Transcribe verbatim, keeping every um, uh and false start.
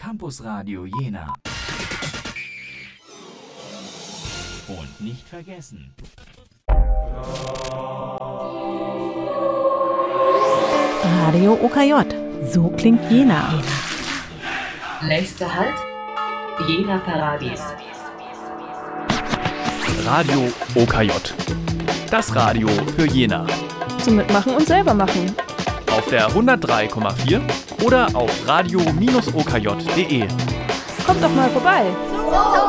Campusradio Jena. Und nicht vergessen: Radio O K J. So klingt Jena. Nächster Halt: Jena Paradies. Radio O K J. Das Radio für Jena. Zum Mitmachen und selber machen. Auf der hundertdrei Komma vier oder auf radio Bindestrich o k j punkt de. Kommt doch mal vorbei. So